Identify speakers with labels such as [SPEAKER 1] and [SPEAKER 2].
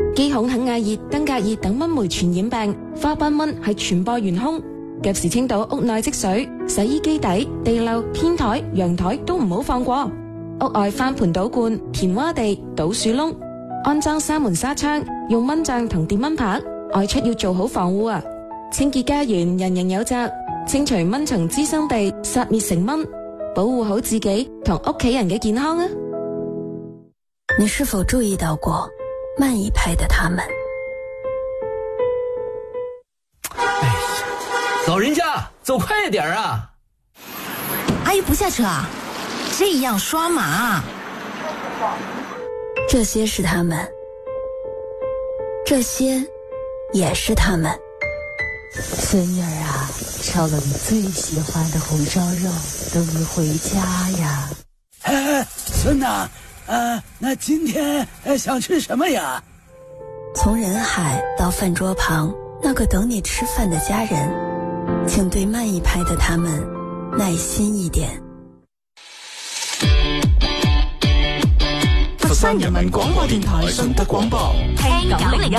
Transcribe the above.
[SPEAKER 1] 基孔肯亞熱、登革熱等蚊媒傳染病，花斑蚊係傳播元兇。及時清倒屋內積水，洗衣機底、地漏、天台、陽台都唔好放過。屋外翻盆倒罐、填窪地、倒樹窿，安裝紗門紗窗，用蚊帳同電蚊拍。外出要做好防護啊！清潔家園，人人有責，清除蚊蟲滋生地，殺滅成蚊，保護好自己同屋企人嘅健康啊！
[SPEAKER 2] 你是否注意到過慢一拍的他們？
[SPEAKER 3] 老人家走快點啊！
[SPEAKER 4] 阿姨不下車啊？這樣刷馬。
[SPEAKER 2] 這些是他們，這些也是他們。
[SPEAKER 5] 孫女兒啊，燒了你最喜歡的紅燒肉，等你回家呀。
[SPEAKER 6] 孫吶，那今天想吃什麼呀？
[SPEAKER 2] 從人海到飯桌旁，那個等你吃飯的家人，請對慢一拍的他們耐心一點。
[SPEAKER 7] 佛山人民廣播電台順德廣播，聽901。